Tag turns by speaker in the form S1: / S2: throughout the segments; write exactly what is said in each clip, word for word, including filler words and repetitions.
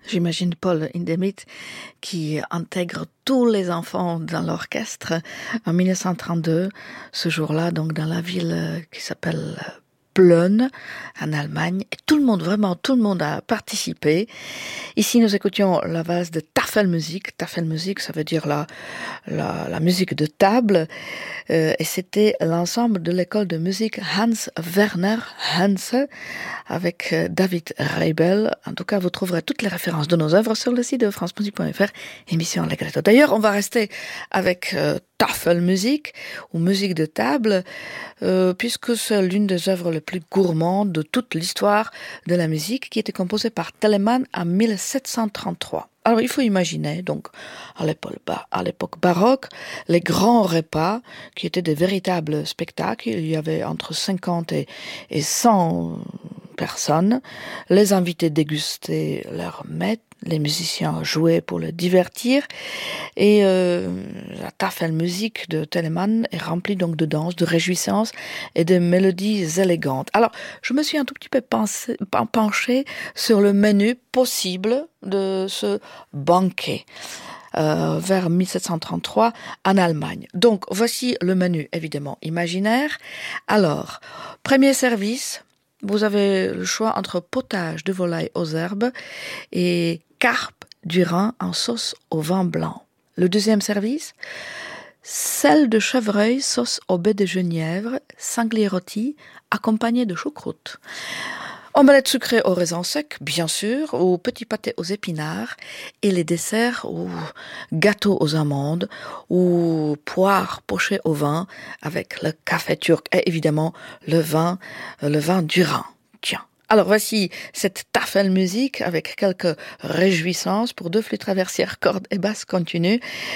S1: j'imagine Paul Hindemith qui intègre tous les enfants dans l'orchestre en mille neuf cent trente-deux, ce jour-là, donc dans la ville qui s'appelle Plön, en Allemagne. Et tout le monde, vraiment tout le monde a participé. Ici, nous écoutions la valse de Tafelmusik. Tafelmusik, ça veut dire la, la, la musique de table. Euh, et c'était l'ensemble de l'école de musique Hans Werner Henze avec David Reibel. En tout cas, vous trouverez toutes les références de nos œuvres sur le site de france musique point f r, émission Allegretto. D'ailleurs, on va rester avec euh, Tafelmusik, ou musique de table, euh, puisque c'est l'une des œuvres les plus gourmandes de toute l'histoire de la musique, qui était composée par Telemann en mille sept cent trente-trois. Alors, il faut imaginer, donc, à l'époque, à l'époque baroque, les grands repas, qui étaient des véritables spectacles. Il y avait entre cinquante et, et cent personnes. Les invités dégustaient leurs mets, les musiciens jouaient pour le divertir, et euh, la Tafelmusik de Telemann est remplie donc de danse, de réjouissance et de mélodies élégantes. Alors, je me suis un tout petit peu pensé, penchée sur le menu possible de ce banquet. Euh, vers mille sept cent trente-trois en Allemagne. Donc, voici le menu, évidemment, imaginaire. Alors, premier service, vous avez le choix entre potage de volaille aux herbes et carpe du Rhin en sauce au vin blanc. Le deuxième service, sel de chevreuil, sauce au baie de genièvre, sanglier rôti, accompagné de choucroute. Omelette sucrée au raisin sec, bien sûr, ou petit pâté aux épinards, et les desserts ou gâteaux aux amandes, ou poires pochées au vin, avec le café turc et évidemment le vin, le vin du Rhin. Tiens. Alors voici cette Tafelmusik avec quelques réjouissances pour deux flûtes traversières, cordes et basses continues.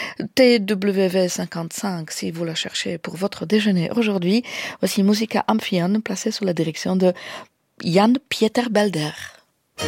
S1: T W V cinquante-cinq si vous la cherchez pour votre déjeuner aujourd'hui. Voici Musica Amphion placée sous la direction de Jan Pieter Belder.